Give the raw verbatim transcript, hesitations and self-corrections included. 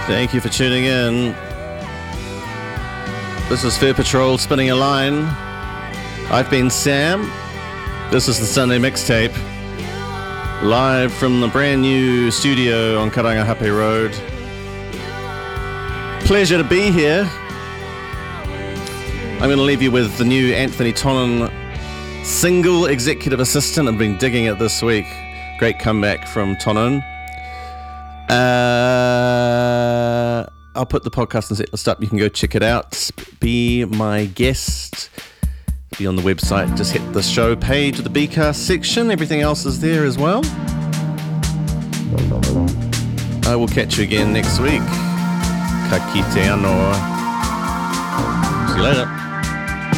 Thank you for tuning in. This is Fur Patrol spinning a line. I've been Sam. This is the Sunday Mixtape. Live from the brand new studio on Karangahape Road. Pleasure to be here. I'm going to leave you with the new Anthony Tonnen single, Executive Assistant. I've been digging it this week. Great comeback from Tonnen. Uh, I'll put the podcast and set list up. You can go check it out. Be my guest. Be on the website. Just hit the show page of the B-Cast section. Everything else is there as well. I will catch you again next week. Ka kite anō. See you later.